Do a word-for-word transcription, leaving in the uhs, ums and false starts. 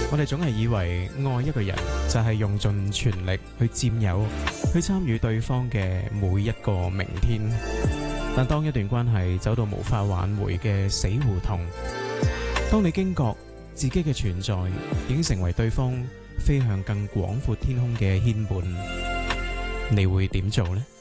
我哋總係以為愛一個人就係用盡全力去佔有，去參與對方嘅每一個明天。但當一段關係走到無法挽回嘅死胡同，當你驚覺自己嘅存在已經成為對方飛向更廣闊天空嘅牽絆，你會點做呢？